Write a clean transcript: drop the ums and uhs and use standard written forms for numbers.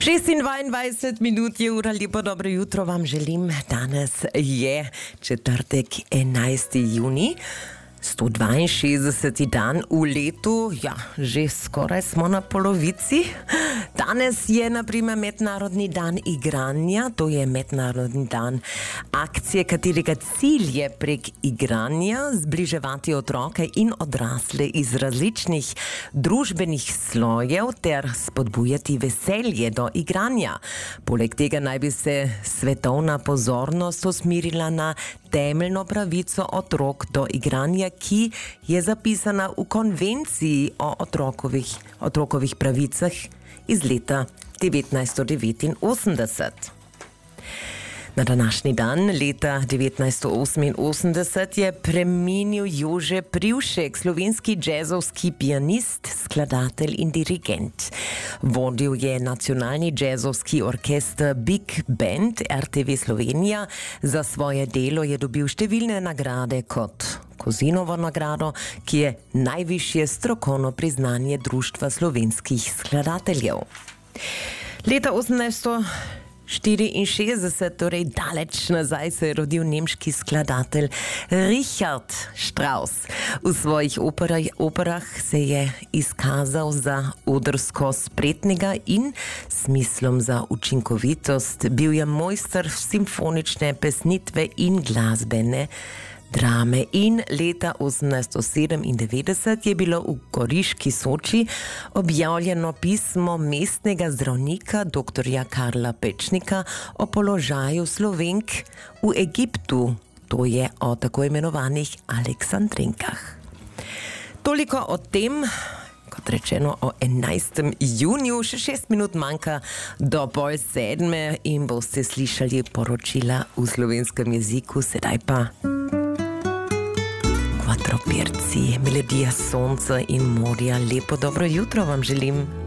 26 minut je ura, lepo dobro jutro vam želim. Danes je četrtek, 11. juni, 162. dan v letu, ja, že skoraj smo na polovici. Danes je naprimer mednarodni dan igranja, to je mednarodni dan akcije, katerega cilj je prek igranja zbliževati otroke in odrasle iz različnih družbenih slojev ter spodbujati veselje do igranja. Poleg tega naj bi se svetovna pozornost usmerila na temeljno pravico otrok do igranja, ki je zapisana v konvenciji o otrokovih pravicah iz leta 1989. Na današnji dan, leta 1988, je preminil Jože Privšek, slovenski džezovski pianist, skladatelj in dirigent. Vodil je nacionalni džezovski orkester Big Band RTV Slovenija. Za svoje delo je dobil številne nagrade kot Kozinovo nagrado, ki je najvišje strokovno priznanje Društva slovenskih skladateljev. Leta 1864, torej daleč nazaj, se je rodil nemški skladatelj Richard Strauss. V svojih operah se je izkazal za odrsko spretnega in smislom za učinkovitost. Bil je mojster simfonične pesnitve in glasbene drame in leta 1897 je bilo v Goriški Soči objavljeno pismo mestnega zdravnika dr. Karla Pečnika o položaju Slovenk v Egiptu, to je o tako imenovanih Aleksandrinkah. Toliko o tem, kot rečeno, o 11. juniju, še 6 minut manjka do 6:30 in boste slišali poročila v slovenskem jeziku, sedaj pa Quattro Pirci, melodija sonca in morja. Lepo dobro jutro vam želim.